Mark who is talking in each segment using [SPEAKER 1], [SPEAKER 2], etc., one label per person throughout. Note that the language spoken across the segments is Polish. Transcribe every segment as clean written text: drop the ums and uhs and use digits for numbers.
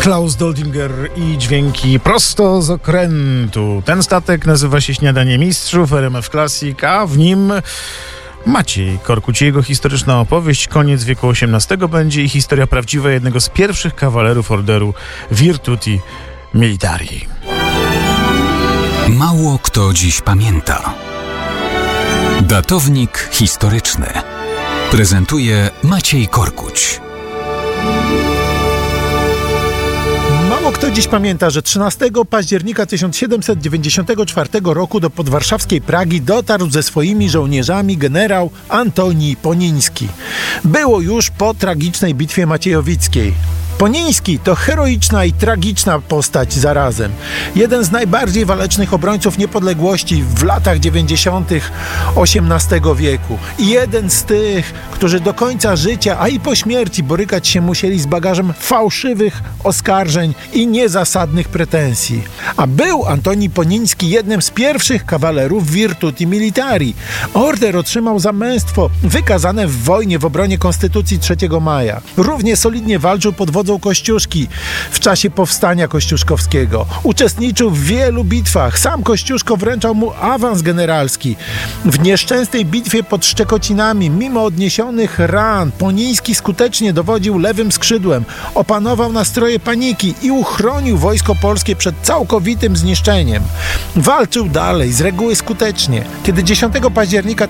[SPEAKER 1] Klaus Doldinger i dźwięki prosto z okrętu. Ten statek nazywa się Śniadanie Mistrzów, RMF Classic, a w nim Maciej Korkuć i jego historyczna opowieść. Koniec wieku XVIII będzie i historia prawdziwa jednego z pierwszych kawalerów orderu Virtuti Militari.
[SPEAKER 2] Mało kto dziś pamięta. Datownik historyczny prezentuje Maciej Korkuć.
[SPEAKER 3] Mało kto dziś pamięta, że 13 października 1794 roku do podwarszawskiej Pragi dotarł ze swoimi żołnierzami generał Antoni Poniński. Było już po tragicznej bitwie maciejowickiej. Poniński to heroiczna i tragiczna postać zarazem. Jeden z najbardziej walecznych obrońców niepodległości w latach 90. XVIII wieku. I jeden z tych, którzy do końca życia, a i po śmierci borykać się musieli z bagażem fałszywych oskarżeń i niezasadnych pretensji. A był Antoni Poniński jednym z pierwszych kawalerów Virtuti Militari. Order otrzymał za męstwo wykazane w wojnie w obronie Konstytucji 3 maja. Równie solidnie walczył pod wodzą Kościuszki w czasie powstania kościuszkowskiego. Uczestniczył w wielu bitwach. Sam Kościuszko wręczał mu awans generalski. W nieszczęsnej bitwie pod Szczekocinami, mimo odniesionych ran, Poniński skutecznie dowodził lewym skrzydłem, opanował nastroje paniki i uchronił wojsko polskie przed całkowitym zniszczeniem. Walczył dalej, z reguły skutecznie. Kiedy 10 października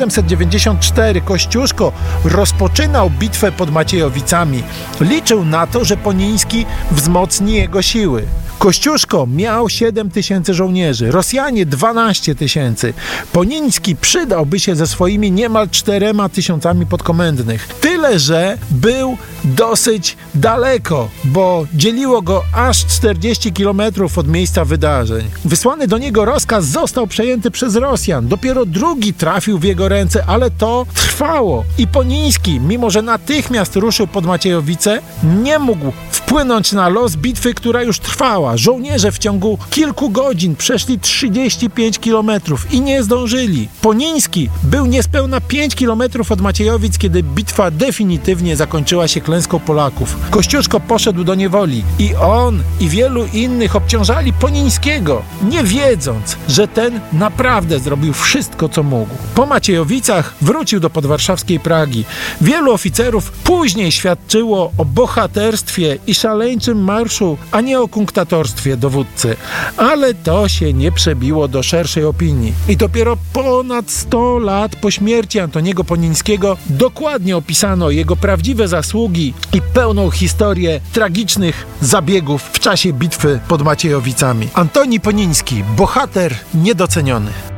[SPEAKER 3] 1794 Kościuszko rozpoczynał bitwę pod Maciejowicami, liczył na to, że Poniński wzmocni jego siły. Kościuszko miał 7 000 żołnierzy, Rosjanie 12 000. Poniński przydałby się ze swoimi niemal 4 000 podkomendnych. Tyle, że był dosyć daleko, bo dzieliło go aż 40 km od miejsca wydarzeń. Wysłany do niego rozkaz został przejęty przez Rosjan. Dopiero drugi trafił w jego ręce, ale to trwało. I Poniński, mimo że natychmiast ruszył pod Maciejowice, nie mógł wpłynąć na los bitwy, która już trwała. Żołnierze w ciągu kilku godzin przeszli 35 km i nie zdążyli. Poniński był niespełna 5 km od Maciejowic, kiedy bitwa definitywnie zakończyła się klęską Polaków. Kościuszko poszedł do niewoli i on i wielu innych obciążali Ponińskiego, nie wiedząc, że ten naprawdę zrobił wszystko, co mógł. Po Maciejowicach wrócił do podwarszawskiej Pragi. Wielu oficerów później świadczyło o bohaterstwie i szaleńczym marszu, a nie o kunktatorstwie dowódcy. Ale to się nie przebiło do szerszej opinii. I dopiero ponad 100 lat po śmierci Antoniego Ponińskiego dokładnie opisano jego prawdziwe zasługi i pełną historię tragicznych zabiegów w czasie bitwy pod Maciejowicami. Antoni Poniński, bohater niedoceniony.